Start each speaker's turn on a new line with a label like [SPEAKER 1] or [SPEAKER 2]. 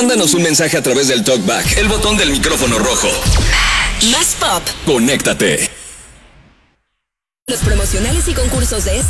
[SPEAKER 1] Mándanos un mensaje a través del TalkBack, el botón del micrófono rojo.
[SPEAKER 2] Más pop.
[SPEAKER 1] Conéctate.
[SPEAKER 2] Los promocionales y concursos de este